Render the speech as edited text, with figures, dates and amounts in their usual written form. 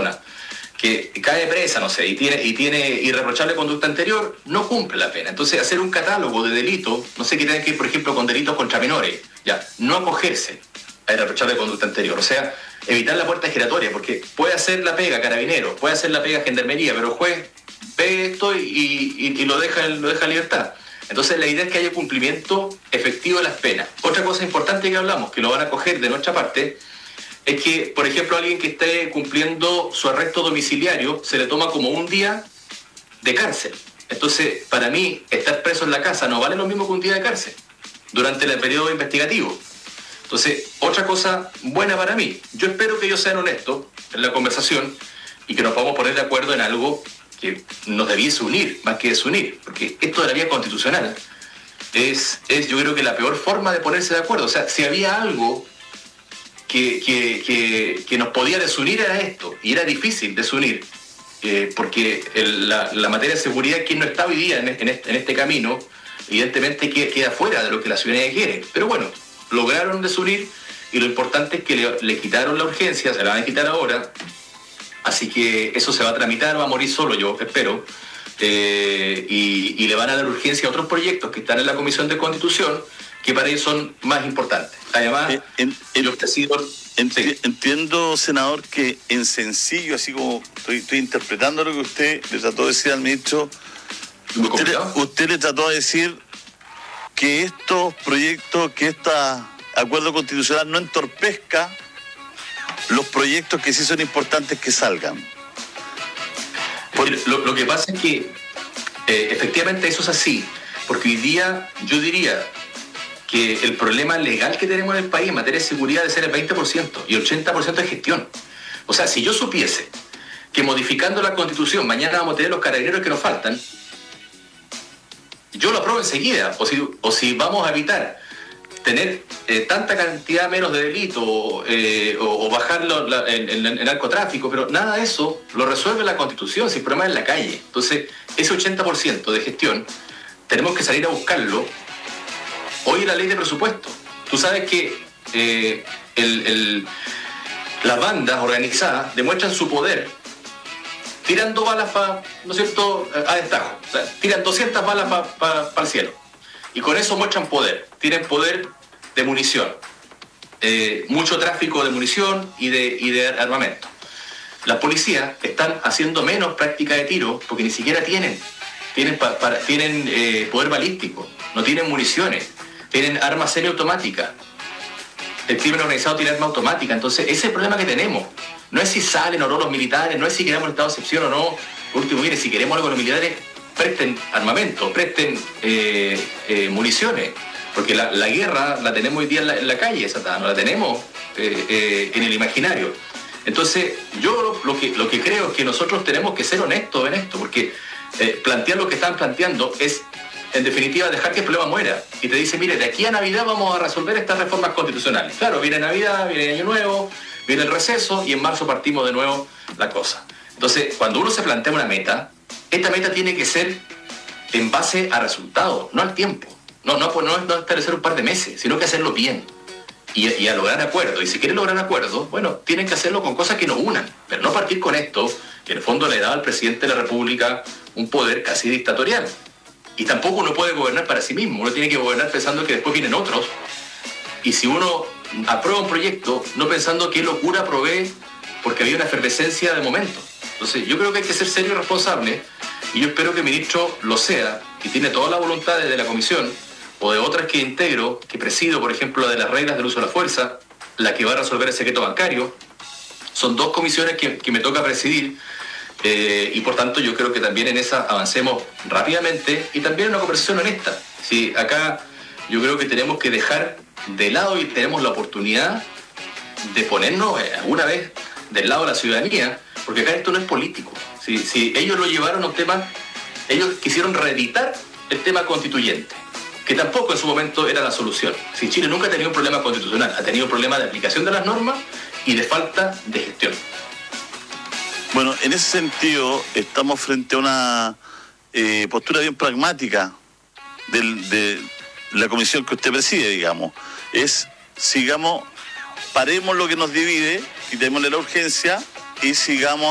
persona que cae presa, no sé, y tiene irreprochable conducta anterior, no cumple la pena. Entonces, hacer un catálogo de delitos, no sé, que tenga que ir, por ejemplo, con delitos contra menores, ya, no acogerse a irreprochable conducta anterior. O sea, evitar la puerta giratoria, porque puede hacer la pega carabinero, puede hacer la pega gendarmería, pero el juez ve esto y lo deja en libertad. Entonces, la idea es que haya cumplimiento efectivo de las penas. Otra cosa importante que hablamos, que lo van a coger de nuestra parte, es que, por ejemplo, alguien que esté cumpliendo su arresto domiciliario se le toma como un día de cárcel. Entonces, para mí, estar preso en la casa no vale lo mismo que un día de cárcel durante el periodo investigativo. Entonces, otra cosa buena para mí. Yo espero que ellos sean honestos en la conversación y que nos podamos poner de acuerdo en algo que nos debiese unir, más que desunir, porque esto de la vía constitucional es yo creo que la peor forma de ponerse de acuerdo. O sea, si había algo que nos podía desunir era esto, y era difícil desunir, porque la materia de seguridad, quien no está hoy día en este camino, evidentemente queda fuera de lo que la ciudadanía quiere. Pero bueno, lograron desunir, y lo importante es que le quitaron la urgencia, se la van a quitar ahora, así que eso se va a tramitar, va a morir solo, yo espero, y le van a dar urgencia a otros proyectos que están en la Comisión de Constitución, que para ellos son más importantes. Además, entiendo, senador, que en sencillo, así como estoy interpretando lo que usted le trató de decir al ministro, usted le trató de decir que estos proyectos, que este acuerdo constitucional no entorpezca los proyectos que sí son importantes que salgan. Lo que pasa es que efectivamente eso es así, porque hoy día yo diría que el problema legal que tenemos en el país en materia de seguridad debe ser el 20% y el 80% de gestión. O sea, si yo supiese que modificando la Constitución mañana vamos a tener los carabineros que nos faltan, yo lo apruebo enseguida. O si vamos a evitar tener tanta cantidad menos de delitos o bajarlo el narcotráfico, pero nada de eso lo resuelve la Constitución, si el problema es en la calle. Entonces, ese 80% de gestión tenemos que salir a buscarlo. Hoy la ley de presupuesto. Tú sabes que las bandas organizadas demuestran su poder tirando balas ¿no es cierto?, a destajo. O sea, tiran 200 balas para el cielo. Y con eso muestran poder. Tienen poder de munición. Mucho tráfico de munición y de armamento. Las policías están haciendo menos práctica de tiro porque ni siquiera tienen poder balístico. No tienen municiones. Tienen armas semiautomáticas. El crimen organizado tiene arma automática. Entonces, ese es el problema que tenemos. No es si salen o no los militares, no es si queremos el estado de excepción o no. Por último, mire, si queremos algo con los militares, presten armamento, presten municiones. Porque la guerra la tenemos hoy día en la calle, esa no la tenemos en el imaginario. Entonces, yo lo que creo es que nosotros tenemos que ser honestos en esto, porque plantear lo que están planteando es, en definitiva, dejar que el problema muera. Y te dice, mire, de aquí a Navidad vamos a resolver estas reformas constitucionales. Claro, viene Navidad, viene Año Nuevo, viene el receso, y en marzo partimos de nuevo la cosa. Entonces, cuando uno se plantea una meta, esta meta tiene que ser en base a resultados, no al tiempo. No establecer un par de meses, sino que hacerlo bien. Y a lograr acuerdos. Y si quieren lograr acuerdos, bueno, tienen que hacerlo con cosas que nos unan. Pero no partir con esto, que en el fondo le da al presidente de la República un poder casi dictatorial. Y tampoco uno puede gobernar para sí mismo. Uno tiene que gobernar pensando que después vienen otros. Y si uno aprueba un proyecto, no pensando qué locura aprobé porque había una efervescencia de momento. Entonces, yo creo que hay que ser serio y responsable. Y yo espero que el ministro lo sea y tiene toda la voluntad de la comisión o de otras que integro, que presido, por ejemplo, la de las reglas del uso de la fuerza, la que va a resolver el secreto bancario. Son dos comisiones que me toca presidir. Y por tanto yo creo que también en esa avancemos rápidamente y también en una conversación honesta. Sí, acá yo creo que tenemos que dejar de lado y tenemos la oportunidad de ponernos alguna vez del lado de la ciudadanía, porque acá esto no es político. Si ellos lo llevaron a un tema, ellos quisieron reeditar el tema constituyente, que tampoco en su momento era la solución. Si Chile nunca ha tenido un problema constitucional, ha tenido un problema de aplicación de las normas y de falta de gestión. Bueno, en ese sentido, estamos frente a una postura bien pragmática de la comisión que usted preside, digamos. Paremos lo que nos divide, quitémosle la urgencia y sigamos